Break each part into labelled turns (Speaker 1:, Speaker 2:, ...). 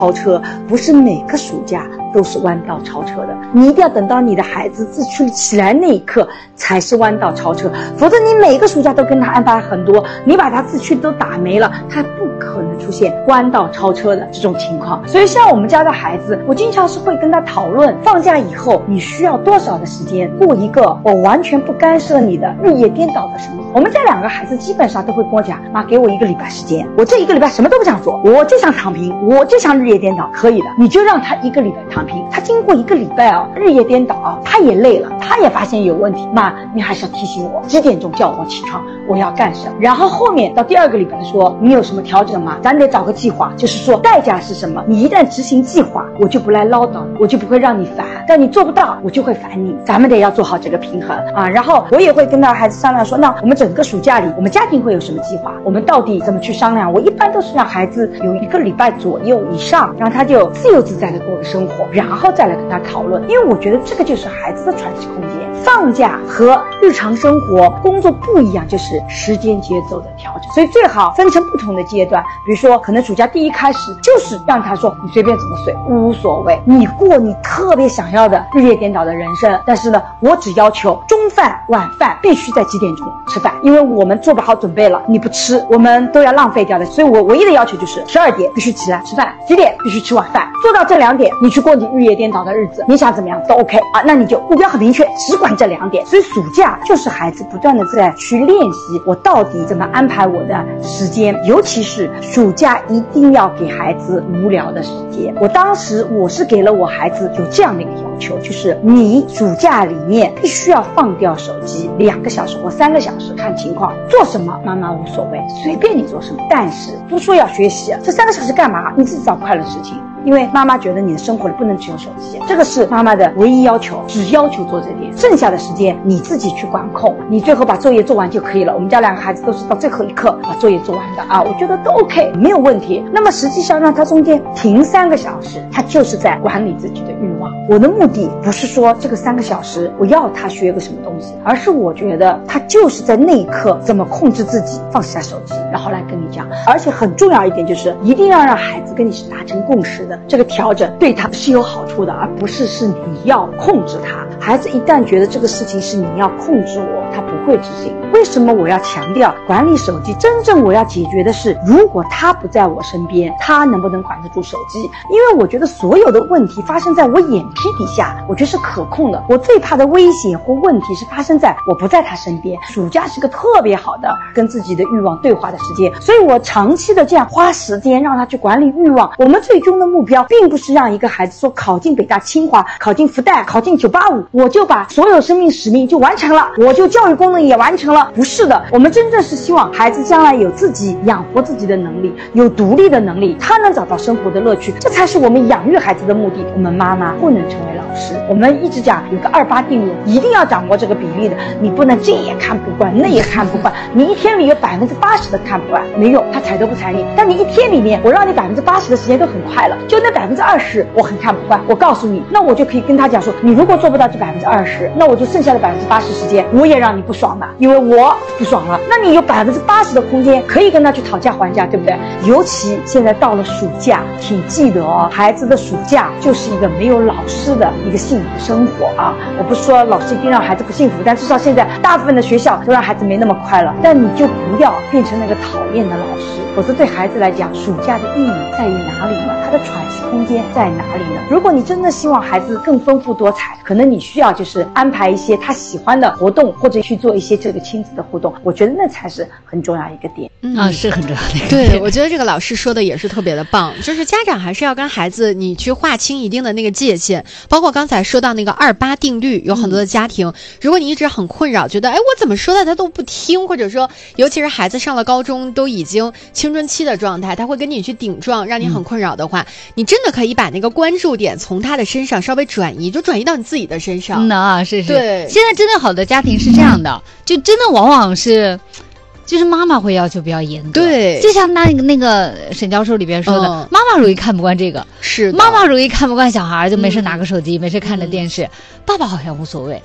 Speaker 1: 超车，不是每个暑假都是弯道超车的，你一定要等到你的孩子自驱力起来那一刻才是弯道超车，否则你每个暑假都跟他安排很多，你把他自驱力都打没了，他不可能出现弯道超车的这种情况。所以像我们家的孩子，我经常是会跟他讨论，放假以后你需要多少的时间过一个我完全不干涉你的日夜颠倒的生活。我们家2个孩子基本上都会跟我讲，妈，给我1个礼拜时间，我这1个礼拜什么都不想做，我就想躺平，我就想日夜颠倒。可以的，你就让他1个礼拜躺平，他经过1个礼拜日夜颠倒他也累了，他也发现有问题，妈，你还是要提醒我几点钟叫我起床，我要干什么。然后后面到第2个礼拜说，你有什么调整吗？咱得找个计划，就是说代价是什么，你一旦执行计划，我就不来唠叨，我就不会让你烦，但你做不到我就会烦你，咱们得要做好这个平衡然后我也会跟他孩子商量说，那我们整个暑假里我们家庭会有什么计划，我们到底怎么去商量。我一般都是让孩子有1个礼拜左右以上，让他就自由自在的过个生活，然后再来跟他讨论，因为我觉得这个就是孩子的喘息空间。放假和日常生活工作不一样，就是时间节奏的调整，所以最好分成不同的阶段。比如说可能暑假第1开始就是让他说，你随便怎么睡无所谓，你过你特别想要的日夜颠倒的人生，但是呢，我只要求中饭晚饭必须在几点钟吃饭，因为我们做不好准备了，你不吃我们都要浪费掉的。所以我唯一的要求就是12点必须起来吃饭，几点必须吃晚饭，做到这2点，你去过你日夜颠倒的日子，你想怎么样都 OK 那你就目标很明确，只管这2点。所以暑假就是孩子不断的在去练习，我到底怎么安排我的时间，尤其是暑假一定要给孩子无聊的时间。我当时我是给了我孩子有这样的一个要求，就是你暑假里面必须要放掉手机2个小时或3个小时，看情况，做什么妈妈无所谓，随便你做什么，但是不说要学习，这3个小时干嘛，你自己找快乐的事情。因为妈妈觉得你的生活里不能只有手机，这个是妈妈的唯一要求，只要求做这点，剩下的时间你自己去管控，你最后把作业做完就可以了。我们家2个孩子都是到最后一刻把作业做完的我觉得都 OK 没有问题。那么实际上让他中间停3个小时，他就是在管理自己的欲望。我的目的不是说这个3个小时我要他学个什么东西，而是我觉得他就是在那一刻怎么控制自己，放下手机，然后来跟你讲。而且很重要一点就是一定要让孩子跟你是达成共识的，这个调整对他是有好处的，而不是你要控制他。孩子一旦觉得这个事情是你要控制我，他不会执行。为什么我要强调管理手机？真正我要解决的是，如果他不在我身边，他能不能管得住手机？因为我觉得所有的问题发生在我眼皮底下，我觉得是可控的。我最怕的危险或问题是发生在我不在他身边。暑假是个特别好的跟自己的欲望对话的时间，所以我长期的这样花时间让他去管理欲望。我们最终的目标并不是让一个孩子说考进北大清华，考进复旦，考进985，我就把所有生命使命就完成了，我就教育功能也完成了。不是的，我们真正是希望孩子将来有自己养活自己的能力，有独立的能力，他能找到生活的乐趣，这才是我们养育孩子的目的。我们妈妈不能成为老师，我们一直讲有个28定律，一定要掌握这个比例的，你不能这也看不惯那也看不惯，你一天里有80%的看不惯没用，他睬都不睬你。但你一天里面我让你80%的时间都很快乐，就那20%我很看不惯，我告诉你，那我就可以跟他讲说，你如果做不到这20%，那我就剩下的80%时间我也让你不爽的，因为我不爽了。那你有80%的空间可以跟他去讨价还价，对不对？尤其现在到了暑假，请记得孩子的暑假就是一个没有老师的一个幸福生活我不是说老师一定让孩子不幸福，但至少现在大部分的学校都让孩子没那么快乐，但你就不要变成那个讨厌的老师，否则对孩子来讲，暑假的意义在于哪里呢？他的喘息空间在哪里呢？如果你真的希望孩子更丰富多彩，可能你需要就是安排一些他喜欢的活动，或者去做一些这个亲子的互动，我觉得那才是很重要一个点
Speaker 2: 是很重要的一个
Speaker 3: 点。对，我觉得这个老师说的也是特别的棒，就是家长还是要跟孩子你去划清一定的那个界限，包括刚才说到那个28定律，有很多的家庭如果你一直很困扰，觉得我怎么说的他都不听，或者说尤其是孩子上了高中都已经青春期的状态，他会跟你去顶撞，让你很困扰的话，你真的可以把那个关注点从他的身上稍微转移，就转移到你自己的身上。
Speaker 2: 是
Speaker 3: 对，
Speaker 2: 现在真的好的家庭是这样的，就真的往往是就是妈妈会要求比较严格，
Speaker 3: 对，
Speaker 2: 就像那个沈教授里边说的，妈妈容易看不惯这个，
Speaker 3: 是
Speaker 2: 妈妈容易看不惯小孩就没事拿个手机，没事看着电视，爸爸好像无所谓。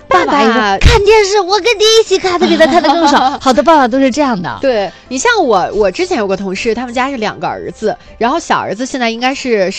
Speaker 2: 爸爸也说看电视，我跟你一起看，他比他看得更爽。好多爸爸都是这样的。
Speaker 3: 对，你像我之前有个同事，他们家是2个儿子，然后小儿子现在应该是